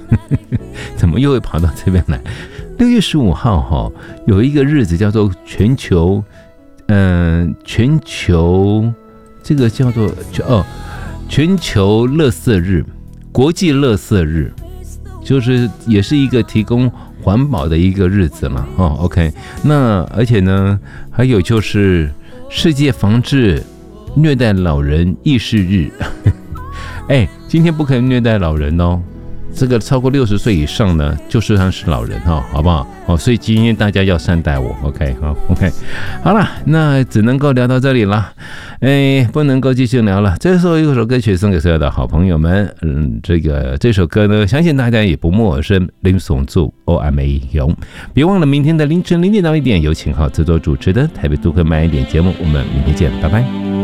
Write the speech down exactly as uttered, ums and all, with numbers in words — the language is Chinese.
怎么又会跑到这边来？六月十五号哈，有一个日子叫做全球，嗯、呃，全球这个叫做哦，全球垃圾日，国际垃圾日，就是也是一个提供环保的一个日子嘛。哦 ，OK， 那而且呢，还有就是世界防治虐待老人意识日。哎，今天不可以虐待老人哦。这个超过六十岁以上呢，就算是老人哈，好不好？哦，所以今天大家要善待我 ，OK， 好 ，OK， 好了，那只能够聊到这里了，哎，不能够继续聊了。这时候有首歌曲送给所有的好朋友们，嗯，这个这首歌呢，相信大家也不陌生，林颂柱哦阿美勇，别忘了明天的凌晨零点到一点，有请好制作主持的台北都会慢一点节目，我们明天见，拜拜。